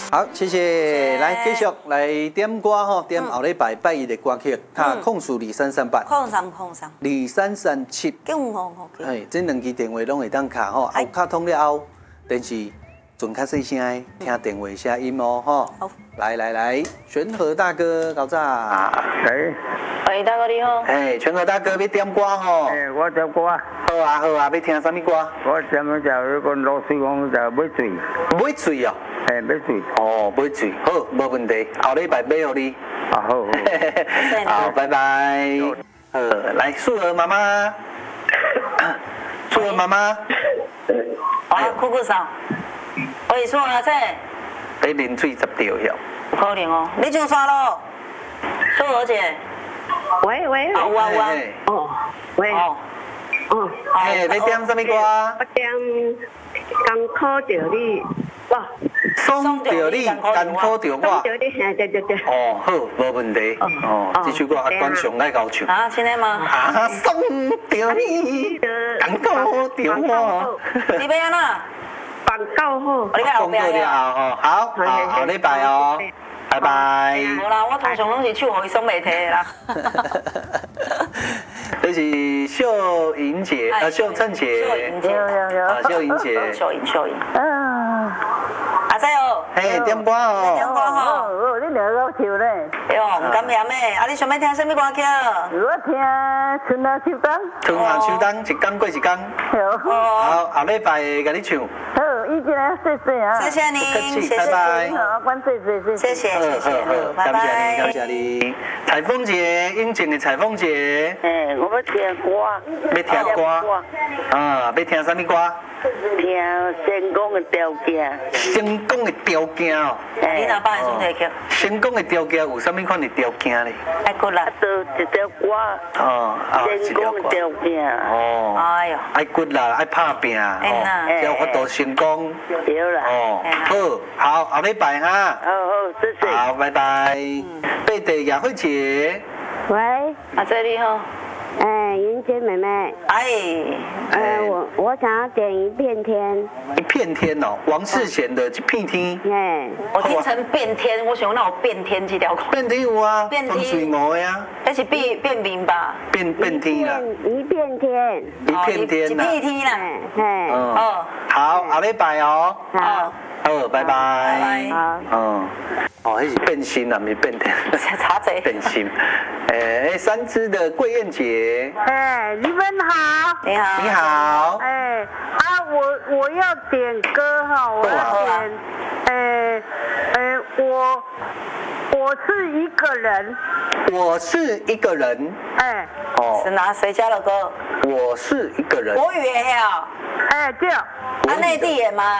好，谢谢。来继续来点歌吼，点后礼拜拜一的歌曲，控诉2338， 0303 2337， 9555。 哎，这两支电话拢会当卡吼，后卡通了后，但是准较细声的，听电话声音哦吼。 好， 来，全和大哥，搞咋？ 喂，大哥你好。 哎，全和大哥要点歌吼。 哎，我点歌。 好啊，要听什么歌？ 我点就迄个罗水王就买水。 买水哦。 哎，买水。 哦，买水，好，无问题。后礼拜买予你。 啊好。 好，拜拜。来，素娥妈妈。素娥妈妈。 酷酷嫂。喂，素娥姐。 你啉水10条哟。 可能哦，你上山咯？素娥姐。 喂。 有啊。 哦，喂。 哎，要点什么歌？ 我点刚考到你，哇！ 送到你，艰苦到我。 送到你，对。 哦，好，无问题。哦，这首歌阿关上爱高唱。 啊，真的吗？ 啊，送到你，艰苦到我。 你要安怎？ 放够好。 你后边了哦，好，后礼拜哦，拜拜。 无啦，我通常拢是手互伊送袂摕的啦。 这是秀莹姐，秀趁姐，秀莹姐， 秀莹。阿仔哦， 嘿，点歌哦， 点歌吼， 你两个唱咧？ 哎呦，唔敢嫌诶。啊，你想要听什么歌曲？ 我听《春夏秋冬》。 春夏秋冬，一天过一天。好，后礼拜甲你唱。 好，一进来谢谢啊。 谢谢您， 拜拜。 好，关谢。 谢谢， 拜拜。感谢你。彩凤姐，英静的彩凤姐。 哎，我要听歌。 要听歌。啊，要听什么歌？ 听成功的条件。 成功的条件哦。 你若放的主题曲。 成功的条件有啥物款的条件咧？ 爱骨力。 就一条歌。 哦， 成功的条件。 哦。 哎呦。 爱骨力，爱拍拼，才有法度成功。 对啦。 哦，好，后礼拜哈。 好，谢谢。 好，拜拜。贝地雅慧姐。 喂。 阿姐你好。 哎，云姐妹妹。我想要点一片天。 一片天哦，王世贤的一片天。 哎。 我听成变天，我想那有变天这条歌。 变天有啊， 变天。 风水五的啊。 那是变名吧？ 变天啦。 一片天。 一片天啦。 一片天啦。 嘿。 哦。好，下礼拜哦。 好。 好，拜拜。 好。 哦，那是变心啊，不是变天。 查贼。 变心。三只的桂燕姐。 哎，你们好。 你好。 你好。 哎，我要点歌哈，我要点，我是一个人。 我是一个人。 哎。 哦。 是拿谁家的歌？ 我是一个人。 国语也有。 哎，对。 内地也吗？